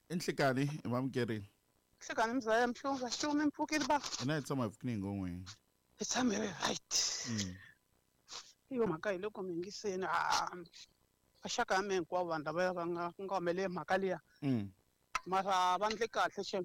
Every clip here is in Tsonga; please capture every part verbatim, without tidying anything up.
Enhlekani emamkeri. Enhlekani mzaya mhlonga shuma impukile ba. Ina itsama ifukini ngongwe. Itsama right. Mm. Iyo mhaka hi loko mingiseni a axaka ya mina hinkwavo vanhu lava va nga nga humeleli mhaka liya. Mm. Mara va ndle kahle shem.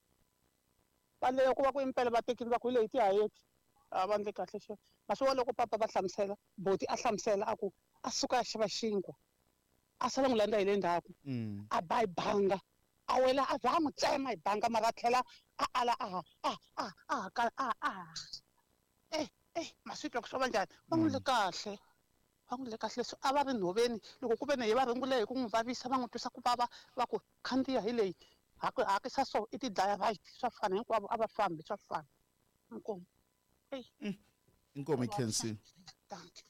Va le ku va ku impela va tekile va ku le hi tihayeti. A va ndle kahle shem. Maswo loko papa va hlamusela boti a hlamusela a ku a suka ya xava xinkwa. A sala n'wi landza hi le ndzhaku. Mm. A ba hi banga. A wela a za n'wi tsema hi banga mara tlhela a ala a a a a ka a a eh eh maswitwa ku swo va njhani va n'wi le kahle va n'wi le kahle leswi a va ri nhoveni loko ku ve ni hi va rungule hi ku n'wi vavisa va n'wi twisa ku vava va ku khandziya hi leyi haku hakisa so i ti dlaya right swa fana hinkwavo a va fambi swa fana inkomo eyi inkomo ikhensi thank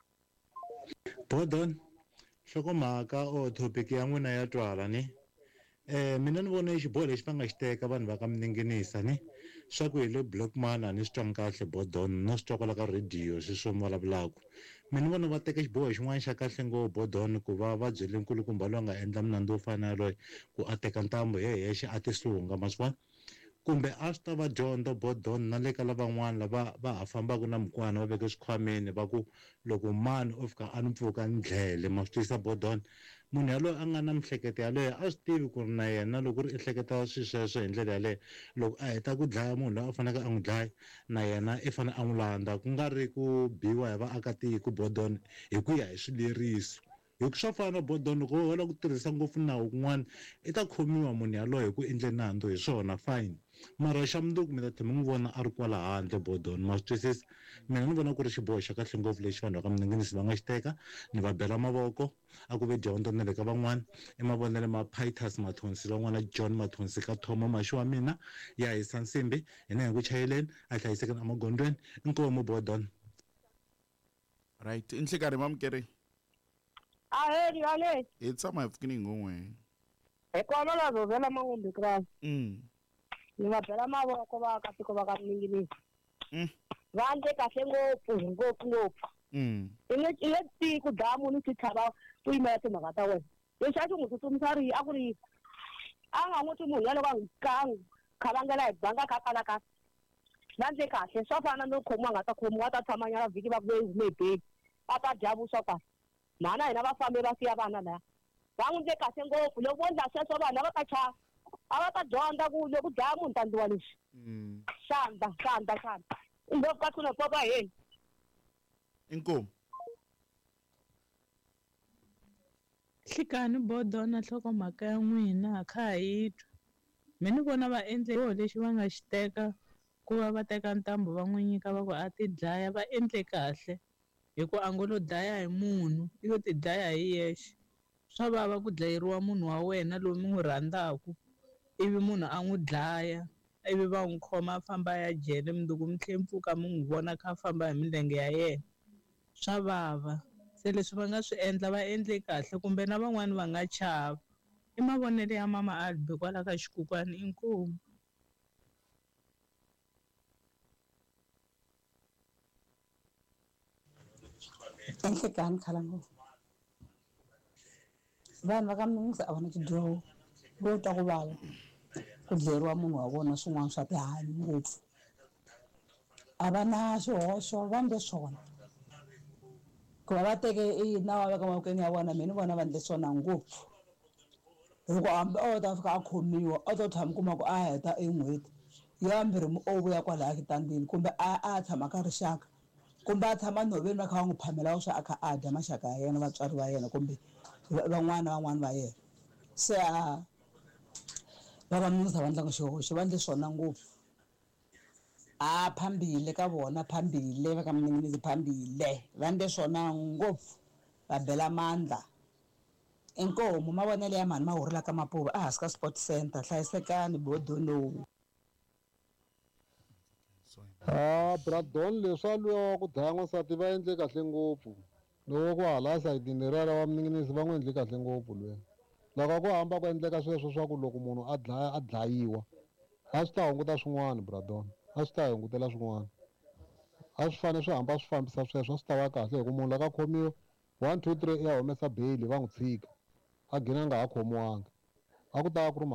you Bodon hlokomhaka o topic ya n'wina ya twala ni eh mina ni vone xiboho lexi va nga xi teka vanhu va ka Mninginisa ni swa ku hi le Blockman ni swi twa kahle Bodon no swi twa kwala ka radio swi swo vulavulaka mina ni vona va teka xiboho xin'wana xa kahle ngopfu Bodon ku va va byele nkulukumba loyi nga endla minandzu wo fana na loyi ku a teka ntambu hi hexe a ti sunga maswona kumbe a swi ta va dyondzo Bodon na le ka lavan'wana lava va ha fambaka na mukwana va veke swikhwameni va ku loko mani o fika a ni pfuka ni dlele ma swi twisisa Bodon munhu yaloye a nga na mihleketo yaleyo a swi tivi ku ri na yena loko ri ehleketa swi sweswo hi ndlela yaleyo loko a heta ku dlaya munhu loyi a faneke a n'wi dlaya na yena i fanele a n'wi landza ku nga ri ku biwa hi vaakatiko Bodon hi ku ya hi swileriso hi ku swa fana Bodon loko wo hola ku tirhisa ngopfu nawu kun'wana i ta khomiwa munhu yaloye hi ku endle nandzu hi swona fine mara xa mundzuku mi ta tshama n'wi vona a ri kwala handle Bodon ma swi twisisa mina ni vona ku ri xiboho xa kahle ngopfu lexi vanhu va ka Mninginisi va nga xi teka ni va bela mavoko a ku ve dyondzo na le ka van'wana i mavonele ma Pitus Mathonsi van'wana John Mathonsi ka Thomo maxo wa mina ya hisa nsimbi hina hi ku chayeleni a hlayisekeni emagondweni inkomo Bodon right enhlekani emamkeri. Aheri ale. Itsama ifukini ngongwe. Ekona la zozela mangombe kras. Mm. Ni va bela mavoko va ka tiko va ka Mninginisi. Mm. Va ndle kahle ngopfu ngopfu ngopfu. Mm. Ile ile ti ku dlaya munhu ti tlhava ku yimela timhaka ta wena. Lexi a xi n'wi tsutsumisa ri a ku ri a nga n'wi twi munhu yaloye va n'wi kangu khavangela hi banga ka kala ka va ndle kahle swa fana no khomiwa nga ta khomiwa ta tshamanyana vhiki va ku ve hume beki a ta dya vuswa kahle mhana hina vafambi va siya vana laya va n'wi ndle kahle ngopfu loko vo ndla sweswo vanhu lava ta chava a va ta dyondza ku loko dlaya munhu ta ndliwa lexi xandla xandla xandla i ngopfu ka tshuna papa heni inkomo Hlikani Bodon na nhlokomhaka ya n'wina a kha ha yi twa mi ni vona va endle xiboho lexi va nga xi teka ku va va teka ntambu va n'wi nyika va ku a ti dlaya va endle kahle hi ku a ngo lo dlaya hi munhu i lo ti dlaya hi yexe swa vava ku dlayeriwa munhu wa wena loyi mi n'wi rhandzaka ivi munhu a n'wi dlaya ivi va n'wi khoma a famba ya jele mundzuku mi tlhe mpfuka mi n'wi vona kha a famba hi milenge ya yena swa vava se leswi va nga swi endla va endle kahle kumbe na van'wani va nga chava i mavonelo ya mama Albe kwala ka Xikukwana inkomu enhlekani khalango vanhu va ka Mninginisi a va na tidyoho vo twa ku vava ku dleriwa munhu wa vona swin'wana swa tihanyi ngopfu a va na swihoxo va ndle swona ku va va teke i nawu va ka mavokweni ya vona mina ni vona va ndle swona ngopfu loko hambi o ta fika a khomiwa o to tshama kuma ku a heta en'hweti ya mbirhi mu o vuya kwalaya xitandini kumbe a a tshama ka rixaka kumbe a tshama nhoveni va kha va n'wi phamela swa a kha a dya maxaka ya yena vatswari va yena kumbe van'wana van'wana va yena se a va ka Mninginisi va endlaka xihoxo va ndle swona ngopfu a phambile ka vona phambile va ka Mninginisi phambile va ndle swona ngopfu va bela mandla inkomo mavonelo ya mhani ma horela ka Mapuva a hansi ka Sport Center hlayisekani Bodon Ah Bradon leswa luya ku dlaya n'wansati va endle kahle ngopfu loko ku hala sayitini rera wa Mninginisi va n'wi endle kahle ngopfu luya loko ku hamba ku endleka sweswo swa ku loko munhu a dlaya a dlayiwa a swi ta hunguta swin'wana Bradon a swi ta hungutela swin'wana a swi fanele swi hamba swi fambisa sweswo a swi ta va kahle hi ku munhu loko a khomiwa one two three i ya humesa beyili va n'wi tshika a gina a nga ha khomiwanga a ku ta va ku ri